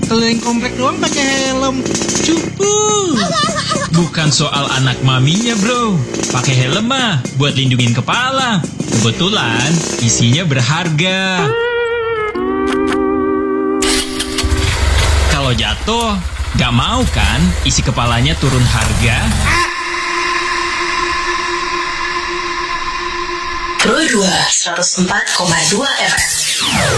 keliling komplek doang pakai helm. Cupu. Bukan soal anak maminya, bro. Pakai helm mah buat lindungin kepala. Kebetulan isinya berharga. Kalau jatuh, gak mau kan isi kepalanya turun harga? Pro 2 104,2 FM.